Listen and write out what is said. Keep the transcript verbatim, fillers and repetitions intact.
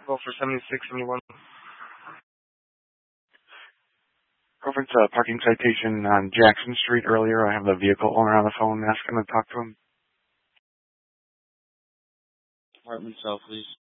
vehicle for seventy-six seventy-one. Reference uh, parking citation on Jackson Street earlier. I have the vehicle owner on the phone asking to talk to him. Department cell, please.